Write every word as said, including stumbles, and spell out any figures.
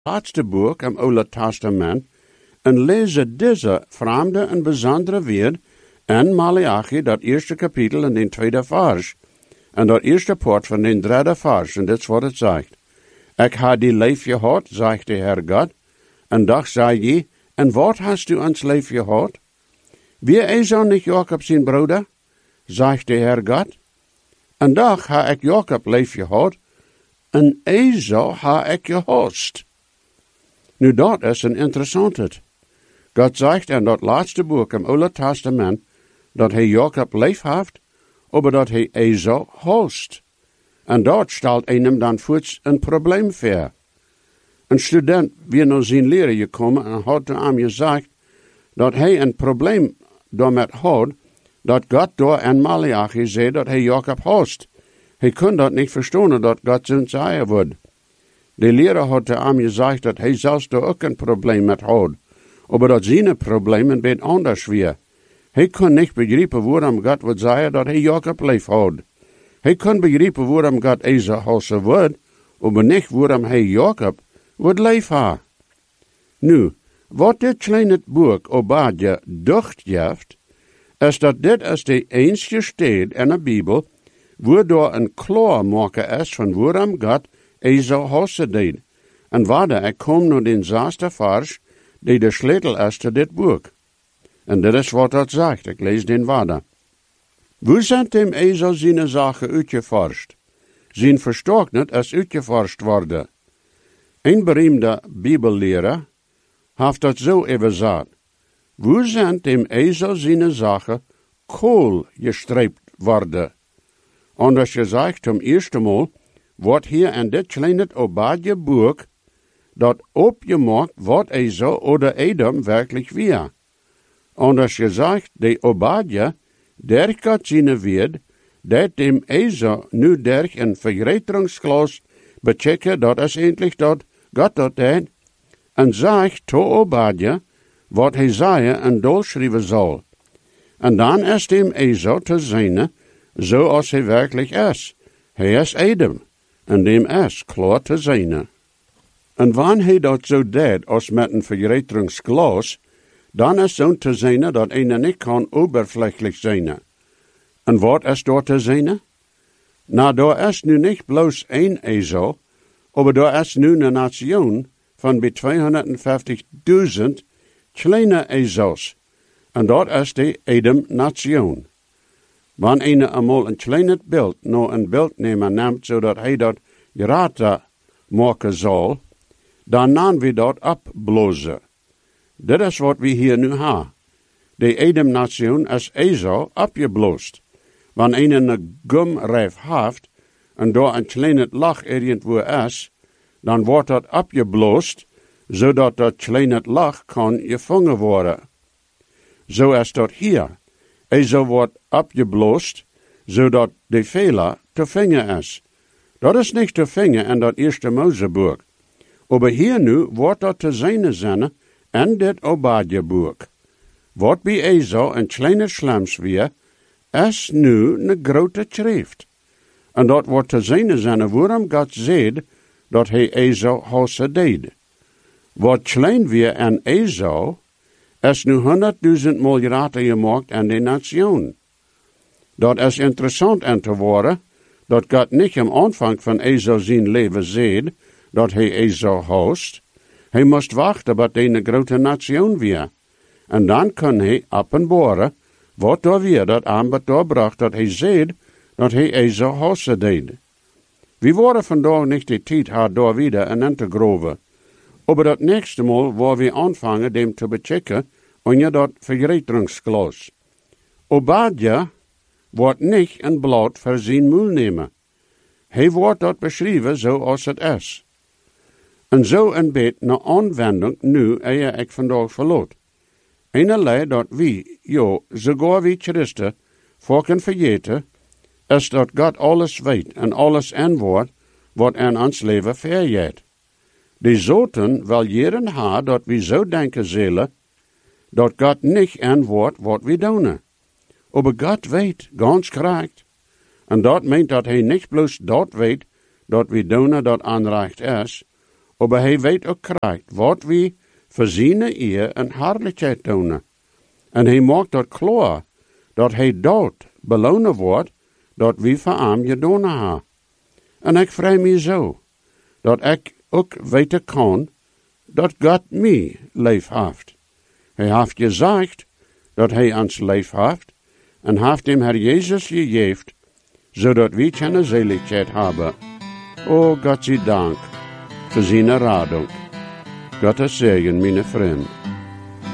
laatste boek im Oude Testament en lezen deze vreemde en bijzondere woord in Malachi, dat eerste kapitel en den tweede vers. En dat eerste poort van den derde vers, en dit is wat het zegt. Ik ha die lief gehad, zegt de Heer God, en doch zei je, en wat hast du ons lief gehad? Wie is er niet Jacob zijn broeder? Zegt de Heer God. En doch ha ik Jacob lief gehad, en Esau ha ik gehast. Nu dat is een interessante. God zegt in dat laatste boek im Oude Testament, dat hij Jacob lief heeft, maar dat hij Esau haast. En dat stelt einem dan voets een probleem voor. Een student weer naar zijn leraar gekomen en had hem gezegd dat hij een probleem daarmee had, dat God door in Malachi zei dat hij Jacob haast. Hij kon dat niet verstaan dat God zijn zeggen wordt. De leraar had hem gezegd dat hij zelfs daar ook een probleem met had, maar dat zijn probleem een beetje anders weer. Hij kon niet begrijpen waarom God would zeggen dat hij Jacob lief had. Hij kon begrijpen waarom God Esau hassen wordt, maar niet waarom hij Jacob would lief ha. Nu, wat dit kleine boek Obadja ducht heeft, is dat dit is de enige stad in de Bijbel, waardoor een klaarmaker is van waarom God Esau hassen deed. En waarde ik kom naar den zesde vers, die de sleutel is te dit boek. En dit is wat dat zegt, ik lees den waarde. Hoe zijn dem Esau zijn zaken uitgeforscht? Zijn verstocknet is uitgeforscht worden. Een beroemde Bibellehrer heeft dat zo even gezegd. Hoe zijn dem Esau zijn zaken kool gestreept worden? Anders gezegd, zum eerste Mal wordt hier in dit kleine Obadja boek dat opgemaakt wat Esau oder Edom werkelijk weer. Anders gezegd, de Obadja, der gaat zijn weerd, dat dem Esau nu derg een vergreteringsglas bechecken, dat is eindelijk dat God dat deed, en zegt to Obadja, wat hij zei en dolschrijven zal. En dan is dem Esau te zijn, zoals hij werkelijk is. Hij is Edom, en dem is klaar te zijn. En wanneer hij dat zo deed, als met een vergreteringsglas, dan is zo'n te zijn dat een niet kan oberflächlich zijn. En wat is door te zijn? Nou, daar is nu niet bloos één Esau, maar daar is nu een nation van bij tweehonderdvijftigduizend kleine Esaus. En dat is de Edom-nation. Wanneer een eenmaal een klein beeld nou een beeldnemer neemt, zodat hij dat geraten maken zal, dan gaan we dat opblozen. Dit is wat we hier nu hebben. De Edom-nation is Esau opgeblost. Wanneer een gumrijf heeft, en door een kleine lach irgendwo is, dan wordt dat opgeblost, zodat dat kleine lach kan gevangen worden. Zo is dat hier. Esau wordt opgeblost, zodat de fehler te vangen is. Dat is niet te vangen in dat eerste Mozeboek. Maar hier nu wordt dat te zijn zinnen in dit Obadja-boek. Wat bij Esau een kleine slams weer, is nu een grote schrift. En dat wordt te zijn zinnen waarom God zegt dat hij Esau hassen deed. Wat klein weer in Esau, is nu honderdduizend miljarden gemaakt in de nation. Dat is interessant in te worden, dat God niet am aanvang van Esau zijn leven zegt, dat hij Esau haast. Hij moest wachten tot hij een grote nation weer. En dan kan hij openbaren, wat daar weer dat aanbod doorbracht, dat hij zegt, dat hij Esau hassen deed. We worden vandaag niet de tijd haar daar weer en in te groven. Maar dat nächste Mal, waar we aanvangen dem te bechecken, onder dat vergreteringsglas. Obadja wordt niet een blad voor zijn mul nemen. Hij wordt dat beschreven zoals het is. En zo een beetje naar aanwending nu, eer ik vandaag verloot. Eenerlei dat wie, jo, sogar wie Christen, voor kan vergeten, is dat God alles weet en alles antwoordt wat in ons leven vergeet. Die zoten wel jaren ha dat we zo denken zullen, dat God niet antwoordt wat we doen. Maar God weet, ganz correct. En dat meent dat hij niet bloos dat weet, dat we doen dat aanrecht is, aber hij weet ook krijgt wat we voor zijn eer en herrlijkheid doen. En hij maakt dat klaar, dat hij dood belonen wordt, dat we voor hem gedaan hebben. En ik vraag me zo, dat ik ook weten kan, dat God mij leef heeft. Hij heeft gezegd, dat hij ons leef heeft, en heeft hem Herr Jezus gegeven, zodat we keine Seligkeit hebben. O Gott sei Dank für seine Radung. Gottes Segen, meine Freunde.